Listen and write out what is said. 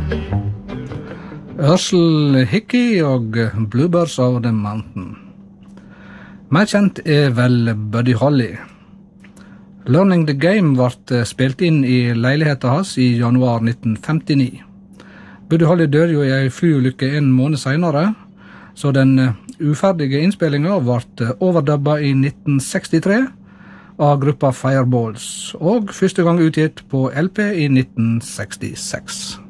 Ursel Hickey og Bluebirds of the Mountain. Mer kjent vel Buddy Holly. Learning the Game ble spilt inn i leiligheten hans i januar 1959. Buddy Holly døde jo i en flyulykke en måned senere, så den uferdige innspillingen ble overdubba i 1963 av gruppa Fireballs, og første gang utgitt på LP i 1966.